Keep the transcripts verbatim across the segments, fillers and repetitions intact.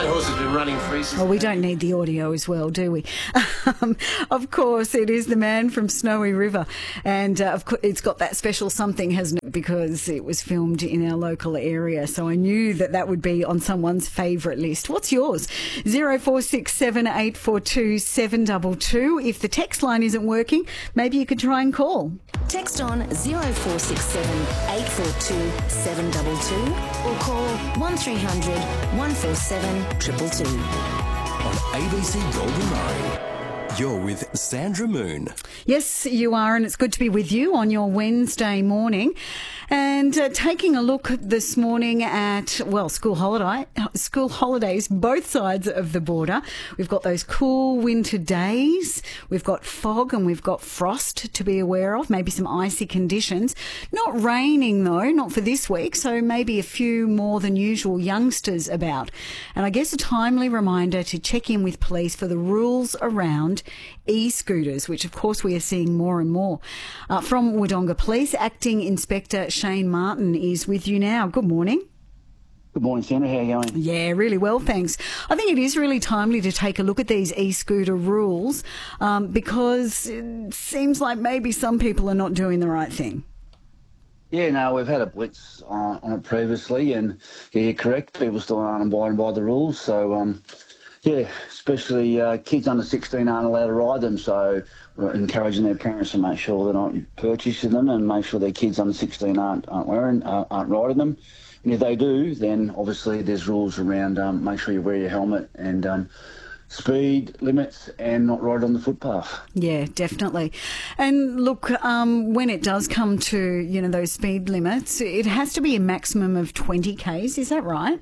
That horse has been running free since... Well, we don't need the audio as well, do we? Um, of course, it is The Man from Snowy River. And uh, of course, it's got that special something, hasn't it? Because it was filmed in our local area. So I knew that that would be on someone's favourite list. What's yours? zero four six seven eight four two seven two two. If the text line isn't working, maybe you could try and call. Text on zero four six seven eight four two seven two two or call one three hundred one four seven two two two. On A B C Golden Murray, you're with Sandra Moon. Yes, you are, and it's good to be with you on your Wednesday morning. And uh, taking a look this morning at, well, school holiday, school holidays, both sides of the border. We've got those cool winter days. We've got fog and we've got frost to be aware of, maybe some icy conditions. Not raining, though, not for this week, so maybe a few more than usual youngsters about. And I guess a timely reminder to check in with police for the rules around e-scooters, which, of course, we are seeing more and more. Uh, from Wodonga Police, Acting Inspector Shane Martin is with you now. Good morning. Good morning, Sandra. How are you going? Yeah, really well, thanks. I think it is really timely to take a look at these e-scooter rules um, because it seems like maybe some people are not doing the right thing. Yeah, no, we've had a blitz on, on it previously, and yeah, you're correct. People still aren't abiding by the rules, so um, yeah, especially uh, kids under sixteen aren't allowed to ride them, so we're encouraging their parents to make sure they're not purchasing them and make sure their kids under sixteen aren't aren't wearing uh, aren't riding them. And if they do, then obviously there's rules around um, make sure you wear your helmet and um, speed limits and not ride on the footpath. Yeah, definitely. And look, um, when it does come to, you know, those speed limits, it has to be a maximum of twenty kays, is that right?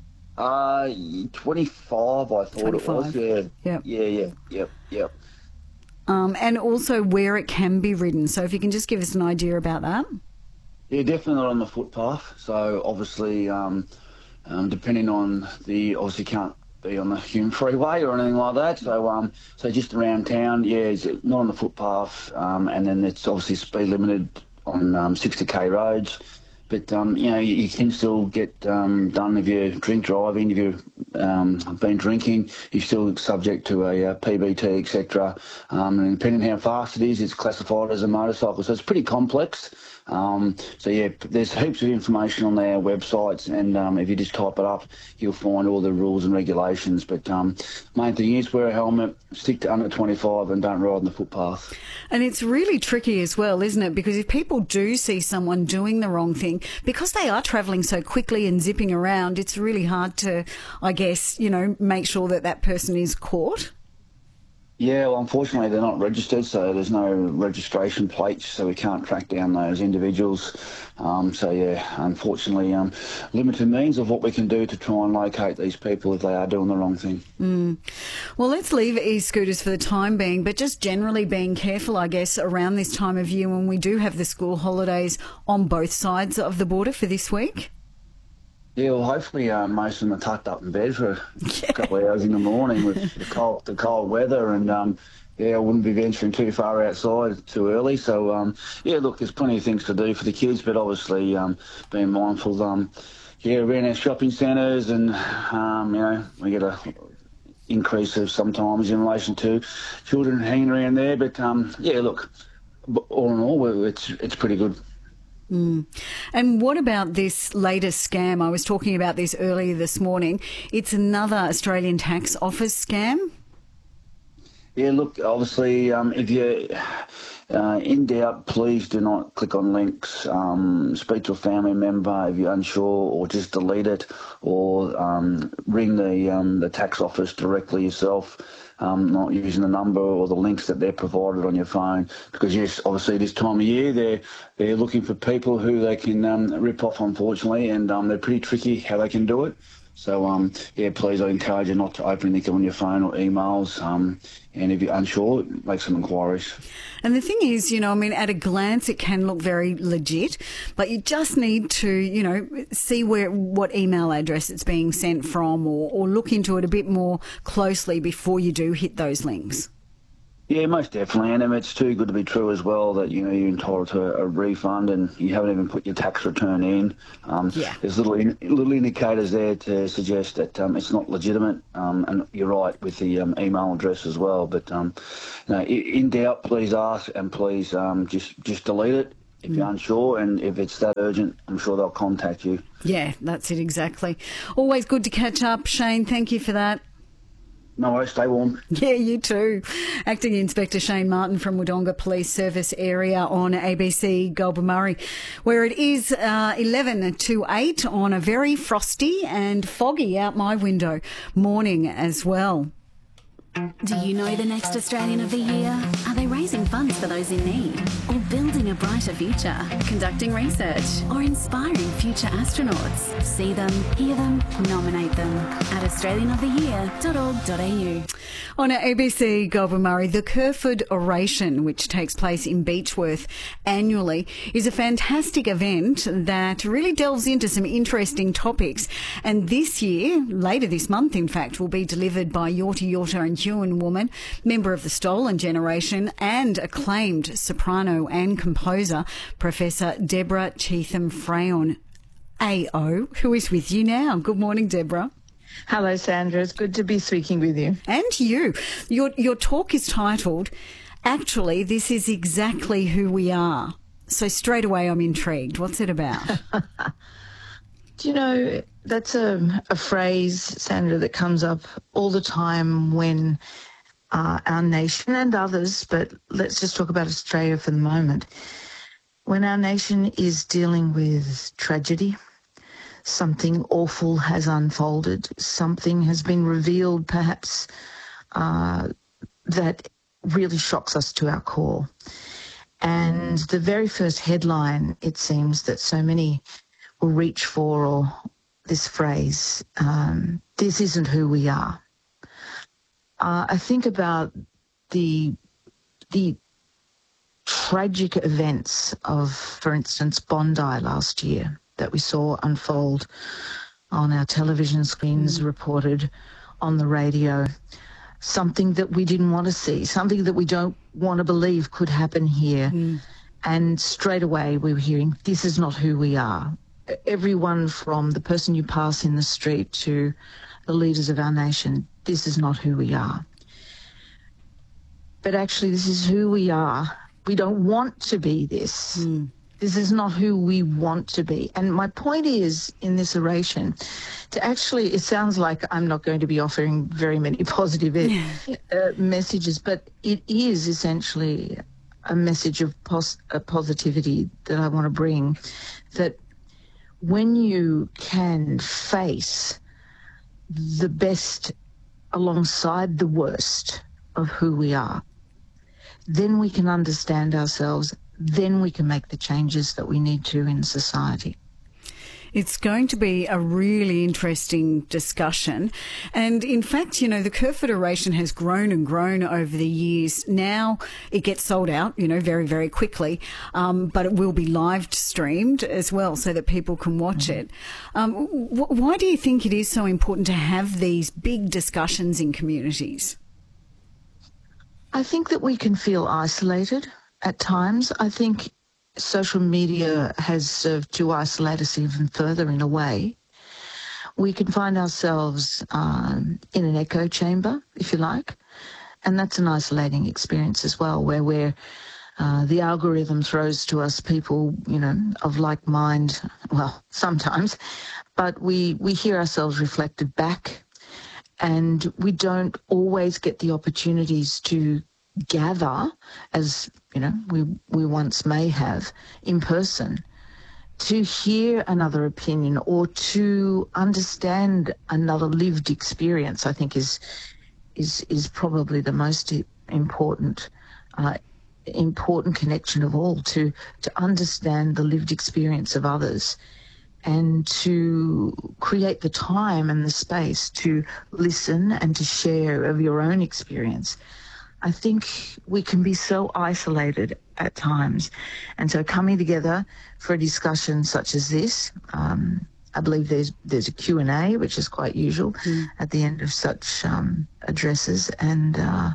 Uh, twenty-five, I thought twenty-five. it was. Yeah. Yep. Yeah, yeah, yep, yep. Um, and also where it can be ridden. So if you can just give us an idea about that. Yeah, definitely not on the footpath. So obviously, um, um, depending on the, obviously can't be on the Hume Freeway or anything like that. So um, so just around town, yeah, it's not on the footpath. Um, and then it's obviously speed limited on um, sixty k roads. But, um, you know, you, you can still get um, done if you drink driving, if you've um, been drinking, you're still subject to a, a P B T, et cetera. Um, and depending on how fast it is, it's classified as a motorcycle. So it's pretty complex. Um, so, yeah, there's heaps of information on their websites, and um, if you just type it up, you'll find all the rules and regulations. But um, main thing is wear a helmet, stick to under twenty-five and don't ride on the footpath. And it's really tricky as well, isn't it? Because if people do see someone doing the wrong thing, because they are travelling so quickly and zipping around, it's really hard to, I guess, you know, make sure that that person is caught. Yeah, well, unfortunately, they're not registered, so there's no registration plates, so we can't track down those individuals. Um, so, yeah, unfortunately, um, limited means of what we can do to try and locate these people if they are doing the wrong thing. Mm. Well, let's leave e-scooters for the time being, but just generally being careful, I guess, around this time of year when we do have the school holidays on both sides of the border for this week. Yeah, well, hopefully uh, most of them are tucked up in bed for a yeah. couple of hours in the morning with the cold, the cold weather, and um, yeah, I wouldn't be venturing too far outside too early. So um, yeah, look, there's plenty of things to do for the kids, but obviously um, being mindful, um, yeah, around our shopping centres, and um, you know, we get a increase of sometimes in relation to children hanging around there, but um, yeah, look, all in all, it's it's pretty good. Mm. And what about this latest scam? I was talking about this earlier this morning. It's another Australian Tax Office scam. Yeah, look, obviously, um, if you're uh, in doubt, please do not click on links. Um, speak to a family member if you're unsure, or just delete it, or um, ring the um, the tax office directly yourself. Um, not using the number or the links that they're provided on your phone, because yes, obviously this time of year they're they're looking for people who they can um, rip off, unfortunately, and um, they're pretty tricky how they can do it. So um, yeah, please, I encourage you not to open anything on your phone or emails. Um, and if you're unsure, make some inquiries. And the thing is, you know, I mean, at a glance, it can look very legit, but you just need to, you know, see where what email address it's being sent from, or, or look into it a bit more closely before you do hit those links. Yeah, most definitely, and it's too good to be true as well that, you know, you're entitled to a refund and you haven't even put your tax return in. Um, Yeah. There's little in, little indicators there to suggest that um, it's not legitimate, um, and you're right with the um, email address as well. But um, you know, in doubt, please ask and please um, just just delete it if you're unsure, and if it's that urgent, I'm sure they'll contact you. Yeah, that's it exactly. Always good to catch up, Shane. Thank you for that. No worries, stay warm. Yeah, you too. Acting Inspector Shane Martin from Wodonga Police Service area on A B C Goulburn-Murray, where it is uh, eleven to eight on a very frosty and foggy out my window morning as well. Do you know the next Australian of the Year? Are they raising funds for those in need? Or building a brighter future? Conducting research? Or inspiring future astronauts? See them, hear them, nominate them at australian of the year dot org dot a u. On A B C Goulburn-Murray, the Kerford Oration, which takes place in Beechworth annually, is a fantastic event that really delves into some interesting topics. And this year, later this month in fact, will be delivered by Yorta Yorta and Hewan Woman, member of the Stolen Generation and acclaimed soprano and composer, Professor Deborah Cheetham-Freyon, A O, who is with you now. Good morning, Deborah. Hello, Sandra. It's good to be speaking with you. And you. Your your talk is titled, Actually, This Is Exactly Who We Are. So straight away I'm intrigued. What's it about? Do you know, that's a, a phrase, Sandra, that comes up all the time when uh, our nation and others, but let's just talk about Australia for the moment, when our nation is dealing with tragedy, something awful has unfolded, something has been revealed perhaps uh, that really shocks us to our core. And the very first headline, it seems, that so many will reach for, or this phrase, um, this isn't who we are. Uh, I think about the the tragic events of, for instance, Bondi last year that we saw unfold on our television screens, mm. reported on the radio, something that we didn't want to see, something that we don't want to believe could happen here. Mm. And straight away we were hearing, this is not who we are. Everyone from the person you pass in the street to the leaders of our nation, this is not who we are. But actually, this is who we are. We don't want to be this. Mm. This is not who we want to be. And my point is, in this oration, to actually, it sounds like I'm not going to be offering very many positive uh, messages, but it is essentially a message of pos- a positivity that I want to bring, that when you can face the best alongside the worst of who we are, then we can understand ourselves, then we can make the changes that we need to in society. It's going to be a really interesting discussion. And in fact, you know, the Kerford Oration has grown and grown over the years. Now it gets sold out, you know, very, very quickly. Um, but it will be live streamed as well so that people can watch mm-hmm. it. Um, wh- why do you think it is so important to have these big discussions in communities? I think that we can feel isolated at times. I think social media has served to isolate us even further in a way. We can find ourselves um, in an echo chamber, if you like, and that's an isolating experience as well, where we're, uh, the algorithm throws to us people, you know, of like mind, well, sometimes, but we, we hear ourselves reflected back, and we don't always get the opportunities to gather, as you know, we we once may have in person, to hear another opinion or to understand another lived experience. I think is is is probably the most important uh, important connection of all, to to understand the lived experience of others, and to create the time and the space to listen and to share of your own experience. I think we can be so isolated at times. And so coming together for a discussion such as this, um, I believe there's there's a Q and A, which is quite usual mm. at the end of such um, addresses. And uh,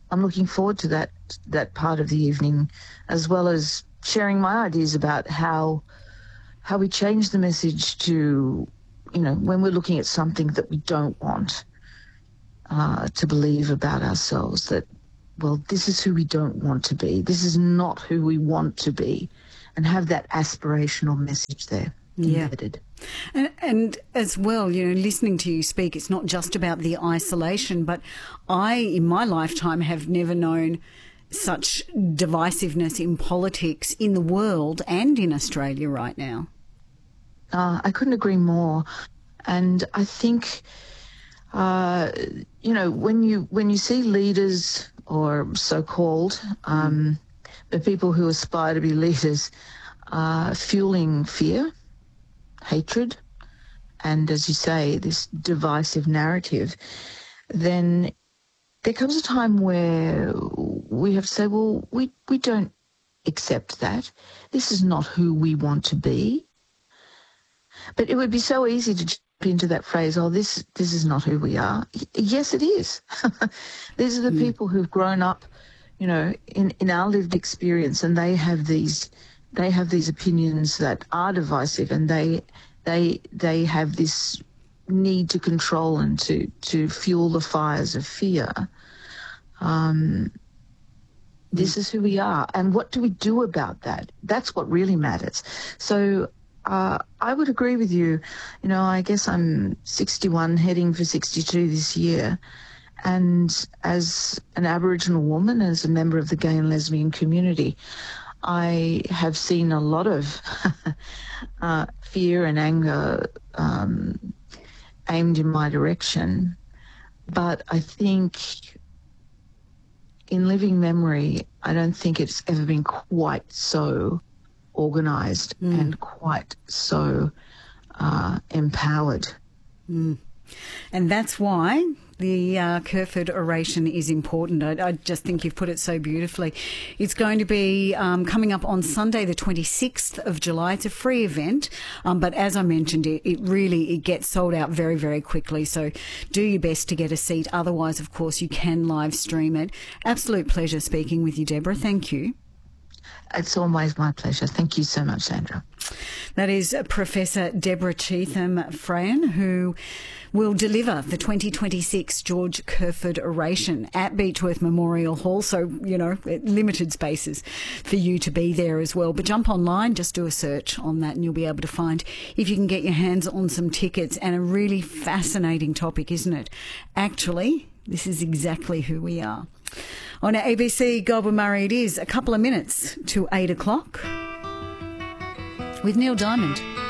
I'm looking forward to that that part of the evening, as well as sharing my ideas about how how we change the message to, you know, when we're looking at something that we don't want uh, to believe about ourselves, that, well, this is who we don't want to be. This is not who we want to be, and have that aspirational message there Yeah. embedded. And, and as well, you know, listening to you speak, it's not just about the isolation, but I, in my lifetime, have never known such divisiveness in politics in the world and in Australia right now. Uh, I couldn't agree more. And I think, uh, you know, when you when you see leaders, or so-called, um, the people who aspire to be leaders, uh, fueling fear, hatred, and, as you say, this divisive narrative, then there comes a time where we have to say, well, we, we don't accept that. This is not who we want to be. But it would be so easy to jump into that phrase, oh, this this is not who we are. Yes, it is. These are the mm. people who've grown up, you know, in, in our lived experience, and they have these they have these opinions that are divisive, and they they they have this need to control and to, to fuel the fires of fear. Um, this is who we are. And what do we do about that? That's what really matters. So uh, I would agree with you. You know, I guess I'm sixty-one, heading for sixty-two this year. And as an Aboriginal woman, as a member of the gay and lesbian community, I have seen a lot of uh, fear and anger um, aimed in my direction. But I think in living memory, I don't think it's ever been quite so organised mm. and quite so uh, empowered. Mm. And that's why the uh, Kerford oration is important. I, I just think you've put it so beautifully. It's going to be um, coming up on Sunday, the twenty-sixth of July. It's a free event, um, but as I mentioned, it, it really it gets sold out very, very quickly. So do your best to get a seat. Otherwise, of course, you can live stream it. Absolute pleasure speaking with you, Deborah. Thank you. It's always my pleasure. Thank you so much, Sandra. That is Professor Deborah Cheetham-Freyan, who will deliver the twenty twenty-six George Kerford oration at Beechworth Memorial Hall. So, you know, limited spaces for you to be there as well. But jump online, just do a search on that and you'll be able to find if you can get your hands on some tickets. And a really fascinating topic, isn't it? Actually, this is exactly who we are. On A B C Goulburn Murray, it is a couple of minutes to eight o'clock with Neil Diamond.